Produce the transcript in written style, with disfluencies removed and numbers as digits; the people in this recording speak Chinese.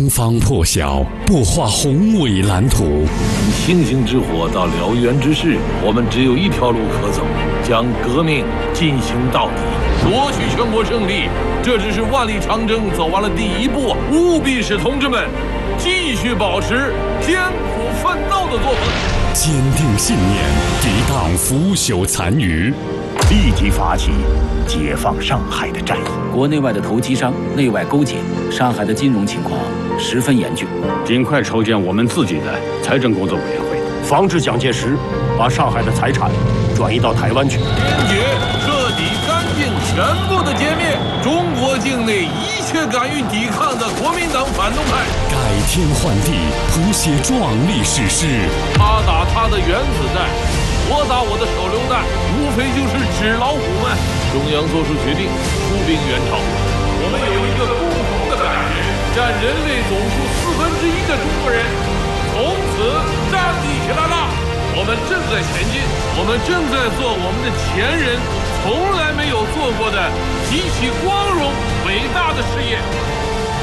东方破晓，擘画宏伟蓝图。 从星星之火到燎原之势，我们只有一条路可走，将革命进行到底，夺取全国胜利。这只是万里长征走完了第一步，务必使同志们继续保持艰苦奋斗的作风， 坚定信念，抵挡腐朽残余， 立即发起解放上海的战役。 国内外的投机商内外勾结，上海的金融情况十分严峻， 尽快筹建我们自己的财政工作委员会， 防止蒋介石把上海的财产转移到台湾去。 坚决、彻底、干净、全部的歼灭中国境内一切敢于抵抗的国民党反动派， 改天换地，谱写壮丽史诗。 他打他的原子弹，我打我的手榴弹，无非就是纸老虎们。中央做出决定，出兵援朝。我们有一个共同的感觉，占人类总数1/4的中国人从此站立起来了。我们正在前进，我们正在做我们的前人从来没有做过的极其光荣伟大的事业。